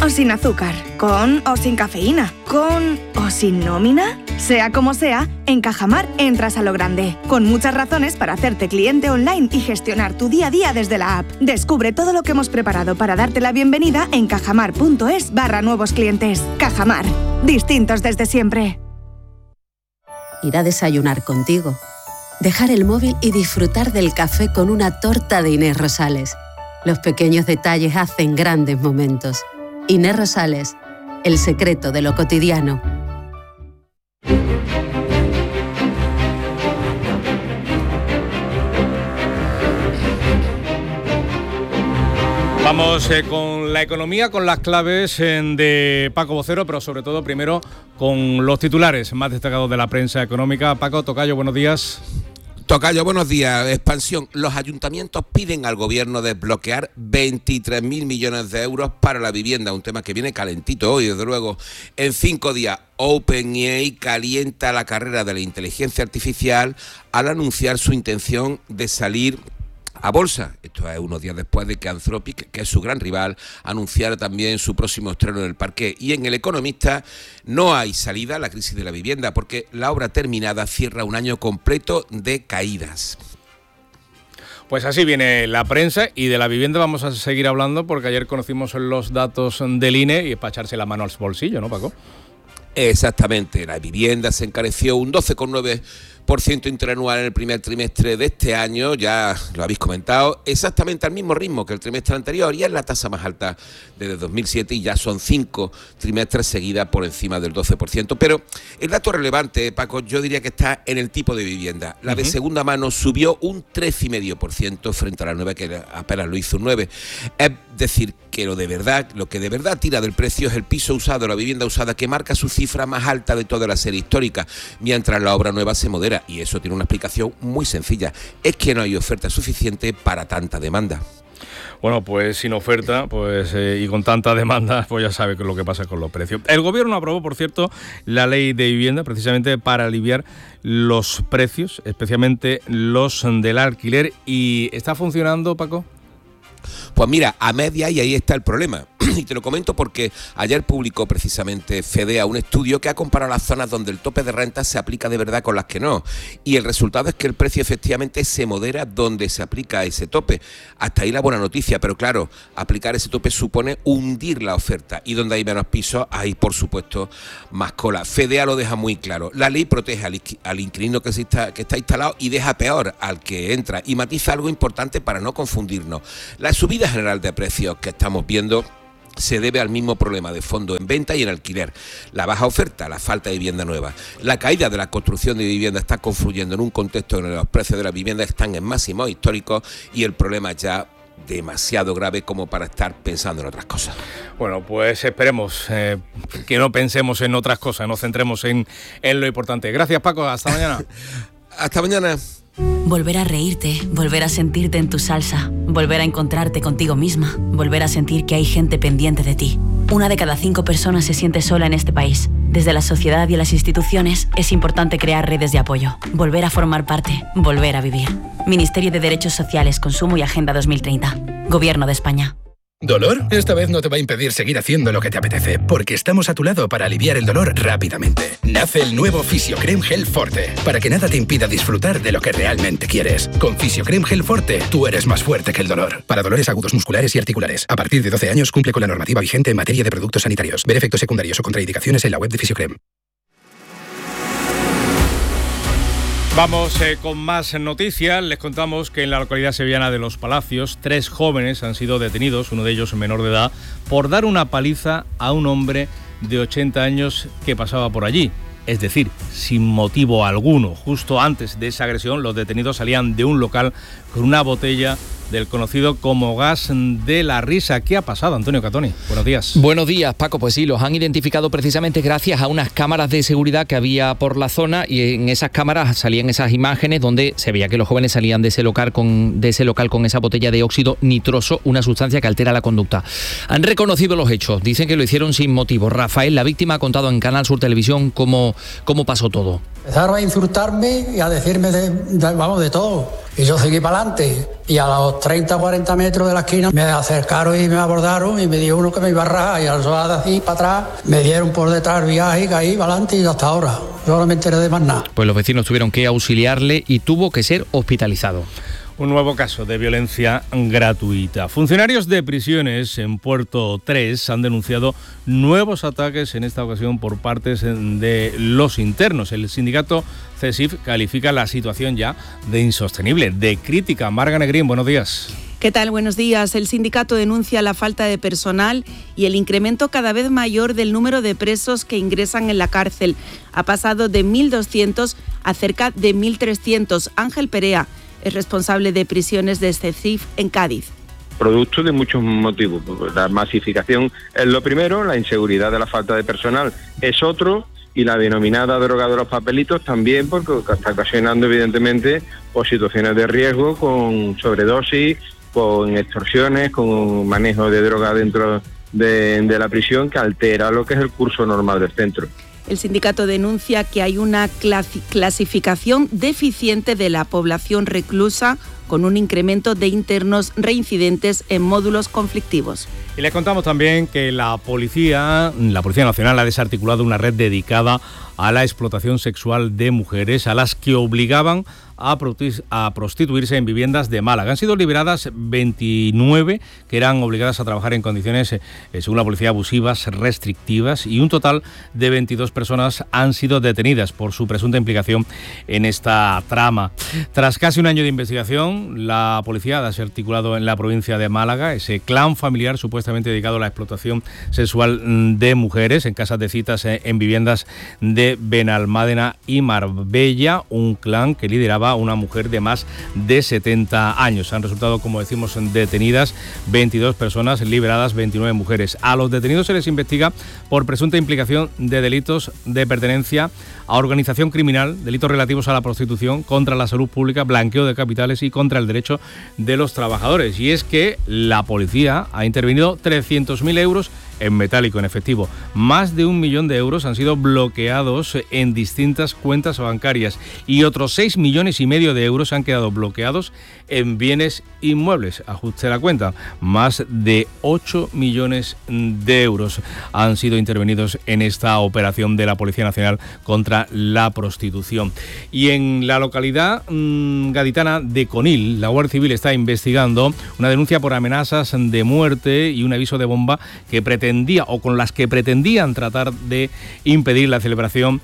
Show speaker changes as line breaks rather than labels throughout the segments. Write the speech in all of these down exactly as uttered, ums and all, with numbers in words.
o sin azúcar, con o sin cafeína, con o sin nómina. Sea como sea, en Cajamar entras a lo grande, con muchas razones para hacerte cliente online y gestionar tu día a día desde la app. Descubre todo lo que hemos preparado para darte la bienvenida en cajamar.es barra nuevos clientes. Cajamar, distintos desde siempre.
Ir a desayunar contigo, dejar el móvil y disfrutar del café con una torta de Inés Rosales. Los pequeños detalles hacen grandes momentos. Inés Rosales, el secreto de lo cotidiano.
Vamos eh, con la economía, con las claves eh, de Paco Vocero, pero sobre todo primero con los titulares más destacados de la prensa económica. Paco Tocayo, buenos días.
Tocayo, buenos días. Expansión. Los ayuntamientos piden al gobierno desbloquear veintitrés mil millones de euros para la vivienda, un tema que viene calentito hoy, desde luego. En cinco días, OpenAI calienta la carrera de la inteligencia artificial al anunciar su intención de salir a bolsa. Esto es unos días después de que Anthropic, que es su gran rival, anunciara también su próximo estreno en el parqué. Y en El Economista no hay salida a la crisis de la vivienda, porque la obra terminada cierra un año completo de caídas.
Pues así viene la prensa, y de la vivienda vamos a seguir hablando, porque ayer conocimos los datos del I N E y es para echarse la mano al bolsillo, ¿no, Paco?
Exactamente, la vivienda se encareció un doce coma nueve por ciento interanual en el primer trimestre de este año, ya lo habéis comentado, exactamente al mismo ritmo que el trimestre anterior, y es la tasa más alta desde dos mil siete, y ya son cinco trimestres seguidas por encima del doce por ciento. Pero el dato relevante, Paco, yo diría que está en el tipo de vivienda. La uh-huh. de segunda mano subió un trece coma cinco por ciento frente a la nueva, que apenas lo hizo un nueve por ciento. Es decir, que lo de verdad, lo que de verdad tira del precio es el piso usado, la vivienda usada, que marca su cifra más alta de toda la serie histórica, mientras la obra nueva se modera. Y eso tiene una explicación muy sencilla: es que no hay oferta suficiente para tanta demanda.
Bueno, pues sin oferta pues eh, y con tanta demanda, pues ya sabe lo que pasa con los precios. El gobierno aprobó, por cierto, la ley de vivienda precisamente para aliviar los precios, especialmente los del alquiler. ¿Y está funcionando, Paco?
Pues mira, a media, y ahí está el problema. Y te lo comento porque ayer publicó precisamente FEDEA un estudio que ha comparado las zonas donde el tope de renta se aplica de verdad con las que no. Y el resultado es que el precio efectivamente se modera donde se aplica ese tope. Hasta ahí la buena noticia, pero claro, aplicar ese tope supone hundir la oferta. Y donde hay menos pisos, hay por supuesto más cola. FEDEA lo deja muy claro. La ley protege al, al inquilino que, se está, que está instalado y deja peor al que entra. Y matiza algo importante para no confundirnos. La subida general de precios que estamos viendo se debe al mismo problema de fondo en venta y en alquiler: la baja oferta, la falta de vivienda nueva. La caída de la construcción de vivienda está confluyendo en un contexto en el que los precios de la vivienda están en máximos históricos, y el problema es ya demasiado grave como para estar pensando en otras cosas.
Bueno, pues esperemos eh, que no pensemos en otras cosas, nos centremos en, en lo importante. Gracias, Paco, hasta mañana.
Hasta mañana.
Volver a reírte, volver a sentirte en tu salsa, volver a encontrarte contigo misma, volver a sentir que hay gente pendiente de ti. Una de cada cinco personas se siente sola en este país. Desde la sociedad y las instituciones es importante crear redes de apoyo, volver a formar parte, volver a vivir. Ministerio de Derechos Sociales, Consumo y Agenda dos mil treinta. Gobierno de España.
¿Dolor? Esta vez no te va a impedir seguir haciendo lo que te apetece, porque estamos a tu lado para aliviar el dolor rápidamente. Nace el nuevo Fisiocrem Gel Forte, para que nada te impida disfrutar de lo que realmente quieres. Con Fisiocrem Gel Forte, tú eres más fuerte que el dolor. Para dolores agudos musculares y articulares. A partir de doce años cumple con la normativa vigente en materia de productos sanitarios. Ver efectos secundarios o contraindicaciones en la web de Fisiocrem.
Vamos eh, con más noticias. Les contamos que en la localidad sevillana de Los Palacios, tres jóvenes han sido detenidos, uno de ellos menor de edad, por dar una paliza a un hombre de ochenta años que pasaba por allí. Es decir, sin motivo alguno. Justo antes de esa agresión, los detenidos salían de un local con una botella del conocido como gas de la risa. ¿Qué ha pasado, Antonio Catoni? Buenos días.
Buenos días, Paco. Pues sí, los han identificado precisamente gracias a unas cámaras de seguridad que había por la zona, y en esas cámaras salían esas imágenes donde se veía que los jóvenes salían de ese local con, de ese local con esa botella de óxido nitroso, una sustancia que altera la conducta. Han reconocido los hechos, dicen que lo hicieron sin motivo. Rafael, la víctima, ha contado en Canal Sur Televisión cómo, cómo pasó todo.
Empezaron a insultarme y a decirme, de, de, vamos, de todo. Y yo seguí para adelante. Y a los treinta o cuarenta metros de la esquina me acercaron y me abordaron y me dio uno que me iba a rajar. Y al soldado así para atrás, me dieron por detrás el viaje y caí para adelante y hasta ahora. Yo no me enteré de más nada.
Pues los vecinos tuvieron que auxiliarle y tuvo que ser hospitalizado.
Un nuevo caso de violencia gratuita. Funcionarios de prisiones en Puerto tres han denunciado nuevos ataques, en esta ocasión por parte de los internos. El sindicato CESIF califica la situación ya de insostenible, de crítica. Marga Negrín, buenos días.
¿Qué tal? Buenos días. El sindicato denuncia la falta de personal y el incremento cada vez mayor del número de presos que ingresan en la cárcel. Ha pasado de mil doscientos a cerca de mil trescientos. Ángel Perea es responsable de prisiones de CESIF en Cádiz.
Producto de muchos motivos. La masificación es lo primero, la inseguridad de la falta de personal es otro, y la denominada droga de los papelitos también, porque está ocasionando evidentemente pues, situaciones de riesgo con sobredosis, con extorsiones, con manejo de droga dentro de, de la prisión que altera lo que es el curso normal del centro.
El sindicato denuncia que hay una clasificación deficiente de la población reclusa con un incremento de internos reincidentes en módulos conflictivos.
Y les contamos también que la policía, la Policía Nacional ha desarticulado una red dedicada a la explotación sexual de mujeres a las que obligaban a prostituirse en viviendas de Málaga. Han sido liberadas veintinueve que eran obligadas a trabajar en condiciones, eh, según la policía, abusivas, restrictivas, y un total de veintidós personas han sido detenidas por su presunta implicación en esta trama. Tras casi un año de investigación, la policía ha desarticulado en la provincia de Málaga ese clan familiar supuestamente dedicado a la explotación sexual de mujeres en casas de citas, en viviendas de Benalmádena y Marbella, un clan que lideraba una mujer de más de setenta años. Han resultado, como decimos, detenidas veintidós personas, liberadas veintinueve mujeres. A los detenidos se les investiga por presunta implicación de delitos de pertenencia a organización criminal, delitos relativos a la prostitución, contra la salud pública, blanqueo de capitales y contra el derecho de los trabajadores. Y es que la policía ha intervenido trescientos mil euros en metálico, en efectivo. Más de un millón de euros han sido bloqueados en distintas cuentas bancarias y otros seis millones y medio de euros han quedado bloqueados en bienes inmuebles. Ajuste la cuenta, más de ocho millones de euros han sido intervenidos en esta operación de la Policía Nacional contra la prostitución. Y en la localidad mmm, gaditana de Conil, la Guardia Civil está investigando una denuncia por amenazas de muerte y un aviso de bomba que pretendía, o con las que pretendían tratar de impedir la celebración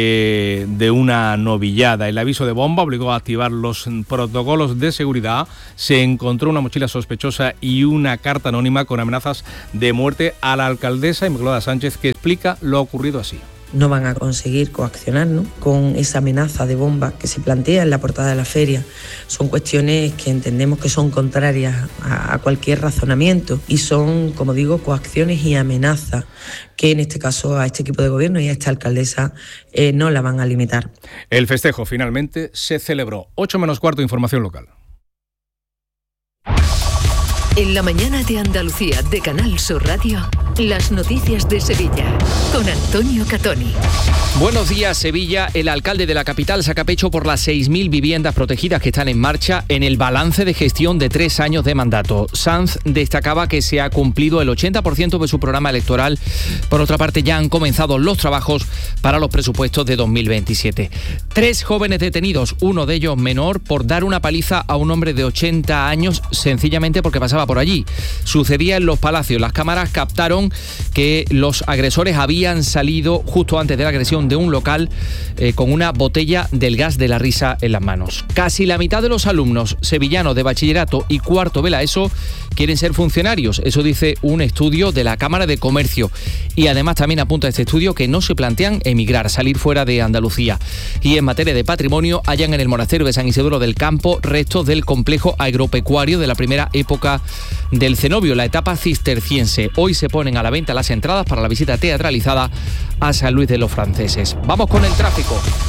eh, de una novillada. El aviso de bomba obligó a activar los protocolos de seguridad. Se encontró una mochila sospechosa y una carta anónima con amenazas de muerte a la alcaldesa Inmaculada Sánchez, que explica lo ocurrido así.
No van a conseguir coaccionarnos con esa amenaza de bomba que se plantea en la portada de la feria. Son cuestiones que entendemos que son contrarias a, a cualquier razonamiento y son, como digo, coacciones y amenazas que en este caso a este equipo de gobierno y a esta alcaldesa eh, no la van a limitar.
El festejo finalmente se celebró. ocho menos cuarto, información local.
En la mañana de Andalucía de Canal Sur Radio, las noticias de Sevilla, con Antonio Catoni.
Buenos días, Sevilla. El alcalde de la capital saca pecho por las seis mil viviendas protegidas que están en marcha en el balance de gestión de tres años de mandato. Sanz destacaba que se ha cumplido el ochenta por ciento de su programa electoral. Por otra parte, ya han comenzado los trabajos para los presupuestos de dos mil veintisiete. Tres jóvenes detenidos, uno de ellos menor, por dar una paliza a un hombre de ochenta años, sencillamente porque pasaba por allí. Sucedía en Los Palacios. Las cámaras captaron que los agresores habían salido justo antes de la agresión de un local eh, con una botella del gas de la risa en las manos. Casi la mitad de los alumnos sevillanos de bachillerato y cuarto de la ESO quieren ser funcionarios. Eso dice un estudio de la Cámara de Comercio. Y además también apunta este estudio que no se plantean emigrar, salir fuera de Andalucía. Y en materia de patrimonio, hallan en el monasterio de San Isidoro del Campo restos del complejo agropecuario de la primera época del cenobio, la etapa cisterciense. Hoy se ponen a la venta las entradas para la visita teatralizada a San Luis de los Franceses. Vamos con el tráfico.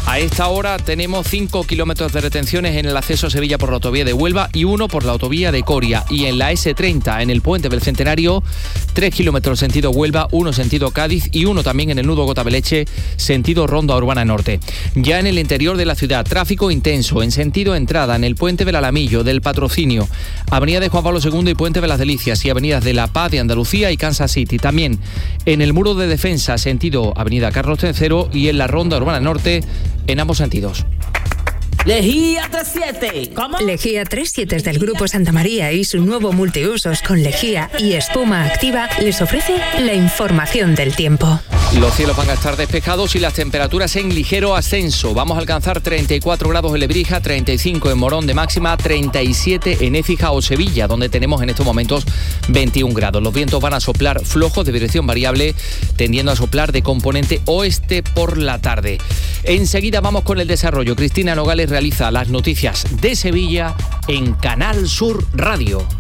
A esta hora tenemos cinco kilómetros de retenciones en el acceso a Sevilla por la autovía de Huelva y uno por la autovía de Coria. Y en la ese treinta, en el puente del Centenario, tres kilómetros sentido Huelva, uno sentido Cádiz y uno también en el nudo Gota-Beleche, sentido Ronda Urbana Norte. Ya en el interior de la ciudad, tráfico intenso en sentido entrada en el puente del Alamillo, del Patrocinio, avenida de Juan Pablo segundo y puente de las Delicias y avenidas de La Paz, de Andalucía y Kansas City. También en el muro de defensa, sentido avenida Carlos tercero y en la Ronda Urbana Norte, en ambos sentidos.
Lejía treinta y siete. ¿Cómo? Lejía treinta y siete es del Grupo Santa María y su nuevo multiusos con lejía y espuma activa les ofrece la información del tiempo.
Los cielos van a estar despejados y las temperaturas en ligero ascenso. Vamos a alcanzar treinta y cuatro grados en Lebrija, treinta y cinco en Morón de máxima, treinta y siete en Écija o Sevilla, donde tenemos en estos momentos veintiún grados. Los vientos van a soplar flojos de dirección variable, tendiendo a soplar de componente oeste por la tarde. Enseguida vamos con el desarrollo. Cristina Nogales realiza las noticias de Sevilla en Canal Sur Radio.